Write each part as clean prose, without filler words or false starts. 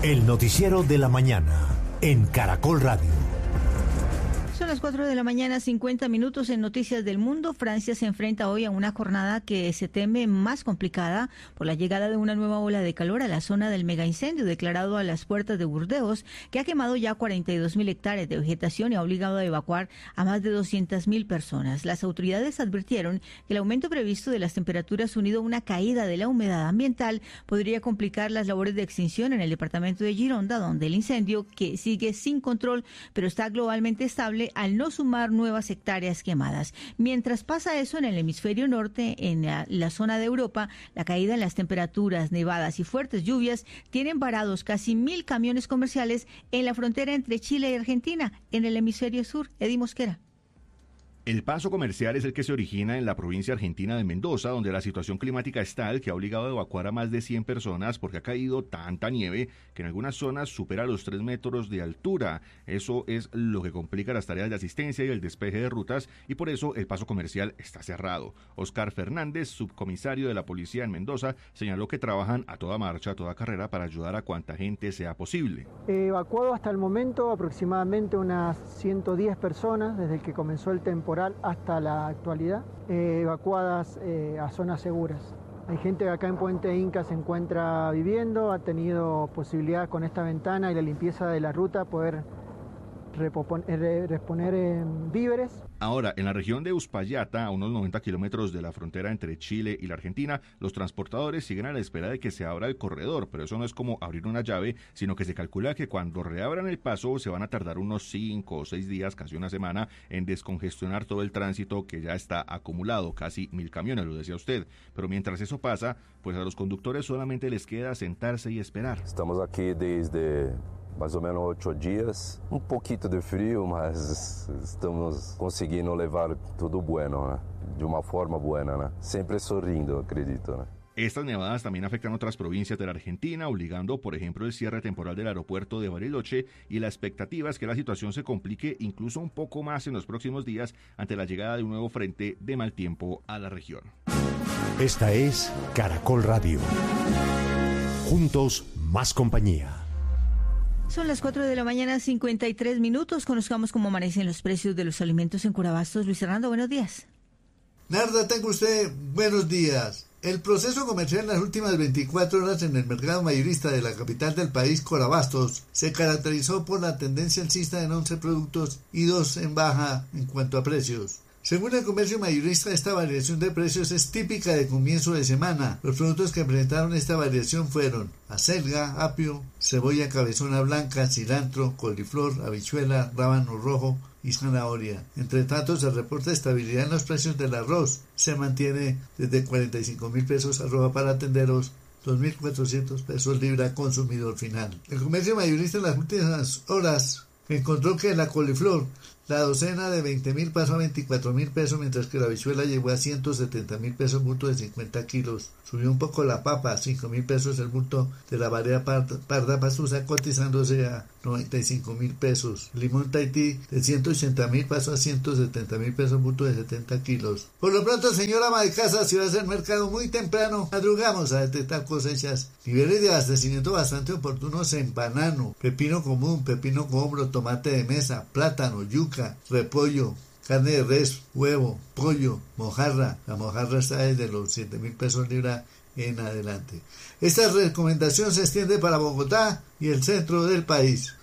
El noticiero de la mañana en Caracol Radio. Son las 4 de la mañana, 50 minutos en Noticias del Mundo. Francia se enfrenta hoy a una jornada que se teme más complicada por la llegada de una nueva ola de calor a la zona del megaincendio declarado a las puertas de Burdeos, que ha quemado ya 42.000 hectáreas de vegetación y ha obligado a evacuar a más de 200.000 personas. Las autoridades advirtieron que el aumento previsto de las temperaturas unido a una caída de la humedad ambiental podría complicar las labores de extinción en el departamento de Gironda, donde el incendio, que sigue sin control pero está globalmente estable, al no sumar nuevas hectáreas quemadas. Mientras pasa eso en el hemisferio norte, en la zona de Europa, la caída en las temperaturas, nevadas y fuertes lluvias tienen varados casi 1.000 camiones comerciales en la frontera entre Chile y Argentina. En el hemisferio sur, Eddie Mosquera. El paso comercial es el que se origina en la provincia argentina de Mendoza, donde la situación climática es tal que ha obligado a evacuar a más de 100 personas porque ha caído tanta nieve que en algunas zonas supera los 3 metros de altura. Eso es lo que complica las tareas de asistencia y el despeje de rutas, y por eso el paso comercial está cerrado. Oscar Fernández, subcomisario de la policía en Mendoza, señaló que trabajan a toda marcha, a toda carrera para ayudar a cuanta gente sea posible. Evacuado hasta el momento aproximadamente unas 110 personas desde que comenzó el temporal hasta la actualidad, evacuadas a zonas seguras. Hay gente que acá en Puente Inca se encuentra viviendo, ha tenido posibilidad con esta ventana y la limpieza de la ruta poder reponer víveres. Ahora, en la región de Uspallata, a unos 90 kilómetros de la frontera entre Chile y la Argentina, los transportadores siguen a la espera de que se abra el corredor, pero eso no es como abrir una llave, sino que se calcula que cuando reabran el paso se van a tardar unos 5 o 6 días, casi una semana, en descongestionar todo el tránsito que ya está acumulado, casi 1.000 camiones, lo decía usted. Pero mientras eso pasa, pues a los conductores solamente les queda sentarse y esperar. Estamos aquí desde mais ou menos 8 dias, poquito de frío, mas estamos conseguindo levar tudo bueno, né? De uma forma buena, né? Siempre sorrindo, acredito, né? Estas nevadas también afectan otras provincias de la Argentina, obligando, por ejemplo, el cierre temporal del aeropuerto de Bariloche, y la expectativa es que la situación se complique incluso un poco más en los próximos días ante la llegada de un nuevo frente de mal tiempo a la región. Esta es Caracol Radio. Juntos, más compañía. Son las 4 de la mañana, 53 minutos. Conozcamos cómo amanecen los precios de los alimentos en Corabastos. Luis Fernando, buenos días. Narda, tenga usted buenos días. El proceso comercial en las últimas 24 horas en el mercado mayorista de la capital del país, Corabastos, se caracterizó por la tendencia alcista en 11 productos y 2 en baja en cuanto a precios. Según el comercio mayorista, esta variación de precios es típica de comienzo de semana. Los productos que presentaron esta variación fueron acelga, apio, cebolla cabezona blanca, cilantro, coliflor, habichuela, rábano rojo y zanahoria. Entre tanto, se reporta estabilidad en los precios del arroz. Se mantiene desde 45.000 pesos arroba para tenderos, 2.400 pesos libra consumidor final. El comercio mayorista en las últimas horas encontró que la coliflor, la docena de 20.000 pasó a 24.000 pesos, mientras que la habichuela llegó a 170.000 pesos bulto de 50 kilos. Subió un poco la papa, 5.000 pesos el bulto de la variedad parda pastusa, cotizándose a 95.000 pesos. Limón Tahití de 180.000 pasó a 170.000 pesos bulto de 70 kilos. Por lo pronto, señora ama de casa, si va a hacer mercado muy temprano, madrugamos a detectar cosechas. Niveles de abastecimiento bastante oportunos en banano, pepino común, pepino combro, tomate de mesa, plátano, yuca, repollo, carne de res, huevo, pollo, mojarra. La mojarra está desde los 7.000 pesos libra en adelante. Esta recomendación se extiende para Bogotá y el centro del país.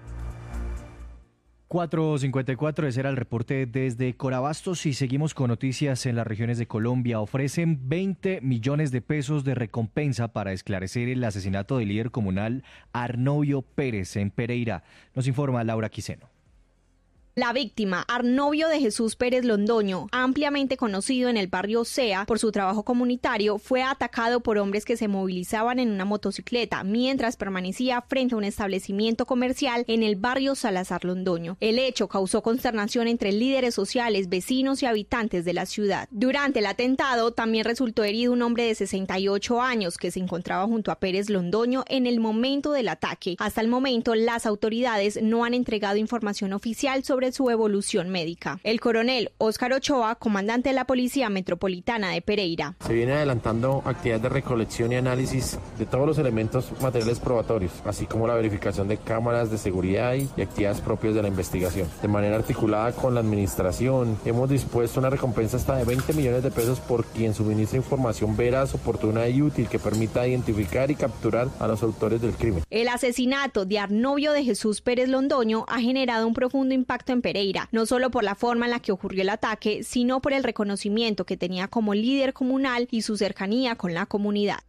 4:54, ese era el reporte desde Corabastos, y seguimos con noticias en las regiones de Colombia. Ofrecen 20 millones de pesos de recompensa para esclarecer el asesinato del líder comunal Arnovio Pérez en Pereira. Nos informa Laura Quiseno. La víctima, Arnovio de Jesús Pérez Londoño, ampliamente conocido en el barrio Sea por su trabajo comunitario, fue atacado por hombres que se movilizaban en una motocicleta mientras permanecía frente a un establecimiento comercial en el barrio Salazar Londoño. El hecho causó consternación entre líderes sociales, vecinos y habitantes de la ciudad. Durante el atentado también resultó herido un hombre de 68 años que se encontraba junto a Pérez Londoño en el momento del ataque. Hasta el momento, las autoridades no han entregado información oficial sobre de su evolución médica. El coronel Óscar Ochoa, comandante de la Policía Metropolitana de Pereira. Se viene adelantando actividades de recolección y análisis de todos los elementos materiales probatorios, así como la verificación de cámaras de seguridad y actividades propias de la investigación. De manera articulada con la administración, hemos dispuesto una recompensa hasta de 20 millones de pesos por quien suministre información veraz, oportuna y útil que permita identificar y capturar a los autores del crimen. El asesinato de Arnovio de Jesús Pérez Londoño ha generado un profundo impacto en Pereira, no solo por la forma en la que ocurrió el ataque, sino por el reconocimiento que tenía como líder comunal y su cercanía con la comunidad.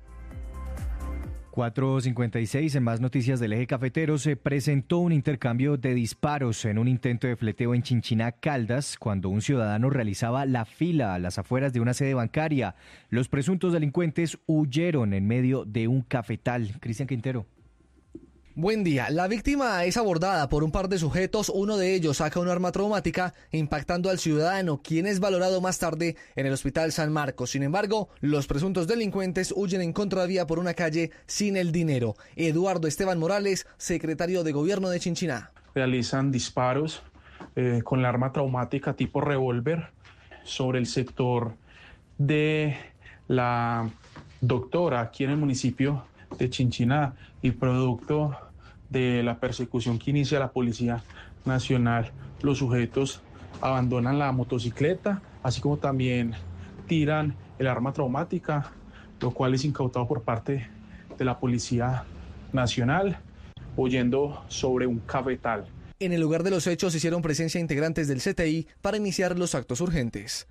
4:56, en más noticias del eje cafetero, se presentó un intercambio de disparos en un intento de fleteo en Chinchiná, Caldas, cuando un ciudadano realizaba la fila a las afueras de una sede bancaria. Los presuntos delincuentes huyeron en medio de un cafetal. Cristian Quintero. Buen día. La víctima es abordada por un par de sujetos. Uno de ellos saca un arma traumática impactando al ciudadano, quien es valorado más tarde en el Hospital San Marcos. Sin embargo, los presuntos delincuentes huyen en contravía por una calle sin el dinero. Eduardo Esteban Morales, secretario de Gobierno de Chinchiná. Realizan disparos con el arma traumática tipo revólver sobre el sector de la doctora aquí en el municipio de Chinchiná, y producto de la persecución que inicia la Policía Nacional, los sujetos abandonan la motocicleta, así como también tiran el arma traumática, lo cual es incautado por parte de la Policía Nacional, huyendo sobre un cafetal. En el lugar de los hechos hicieron presencia integrantes del CTI para iniciar los actos urgentes.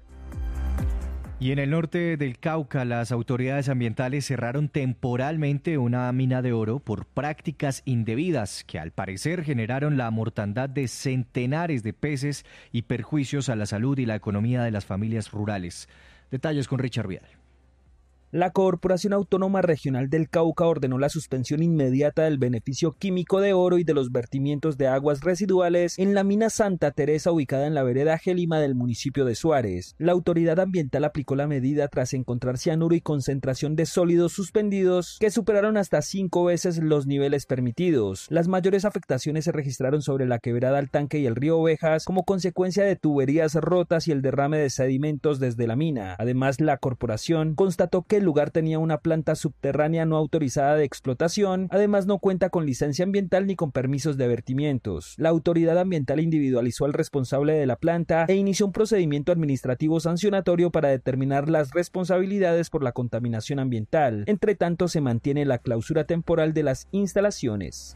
Y en el norte del Cauca, las autoridades ambientales cerraron temporalmente una mina de oro por prácticas indebidas que al parecer generaron la mortandad de centenares de peces y perjuicios a la salud y la economía de las familias rurales. Detalles con Richard Vidal. La Corporación Autónoma Regional del Cauca ordenó la suspensión inmediata del beneficio químico de oro y de los vertimientos de aguas residuales en la mina Santa Teresa, ubicada en la vereda Gélima del municipio de Suárez. La autoridad ambiental aplicó la medida tras encontrar cianuro y concentración de sólidos suspendidos que superaron hasta 5 veces los niveles permitidos. Las mayores afectaciones se registraron sobre la quebrada al Tanque y el río Ovejas como consecuencia de tuberías rotas y el derrame de sedimentos desde la mina. Además, la corporación constató que el lugar tenía una planta subterránea no autorizada de explotación, además no cuenta con licencia ambiental ni con permisos de vertimientos. La autoridad ambiental individualizó al responsable de la planta e inició un procedimiento administrativo sancionatorio para determinar las responsabilidades por la contaminación ambiental. Entre tanto, se mantiene la clausura temporal de las instalaciones.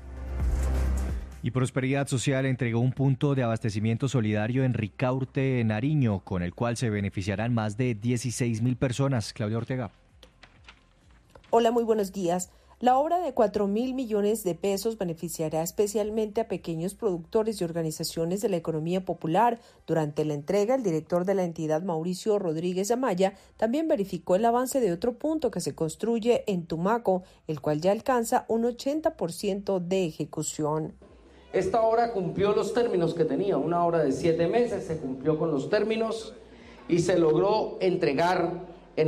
Y Prosperidad Social entregó un punto de abastecimiento solidario en Ricaurte, Nariño, con el cual se beneficiarán más de 16.000 personas. Claudia Ortega. Hola, muy buenos días. La obra de 4.000 millones de pesos beneficiará especialmente a pequeños productores y organizaciones de la economía popular. Durante la entrega, el director de la entidad, Mauricio Rodríguez Amaya, también verificó el avance de otro punto que se construye en Tumaco, el cual ya alcanza un 80% de ejecución. Esta obra cumplió los términos que tenía, una obra de 7 meses, se cumplió con los términos y se logró entregar en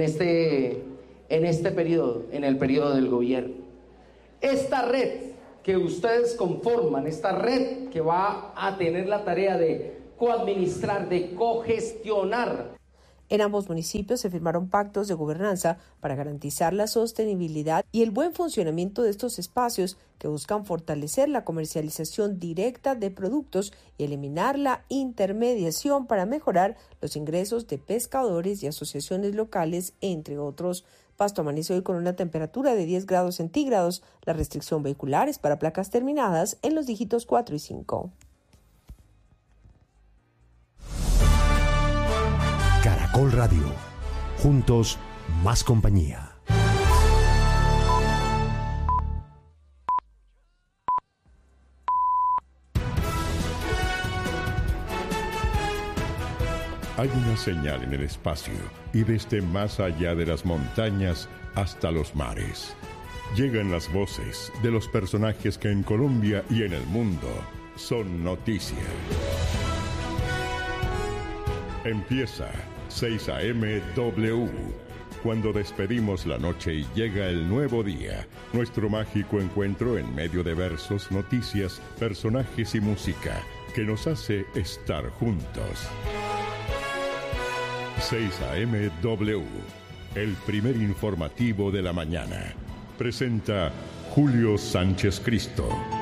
este periodo, en el periodo del gobierno. Esta red que ustedes conforman, esta red que va a tener la tarea de coadministrar, de cogestionar. En ambos municipios se firmaron pactos de gobernanza para garantizar la sostenibilidad y el buen funcionamiento de estos espacios que buscan fortalecer la comercialización directa de productos y eliminar la intermediación para mejorar los ingresos de pescadores y asociaciones locales, entre otros. Pasto amaneció hoy con una temperatura de 10 grados centígrados. La restricción vehicular es para placas terminadas en los dígitos 4 y 5. Caracol Radio. Juntos, más compañía. Hay una señal en el espacio y desde más allá de las montañas hasta los mares. Llegan las voces de los personajes que en Colombia y en el mundo son noticia. Empieza 6 a.m. W. Cuando despedimos la noche y llega el nuevo día, nuestro mágico encuentro en medio de versos, noticias, personajes y música. que nos hace estar juntos. 6 AM W, el primer informativo de la mañana. Presenta Julio Sánchez Cristo.